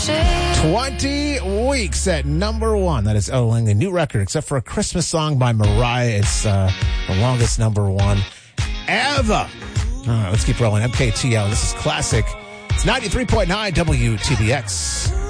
20 weeks at number one. That is Oling, a new record, except for a Christmas song by Mariah. It's the longest number one ever. All right, let's keep rolling. MKTO. This is classic. It's 93.9 WTBX.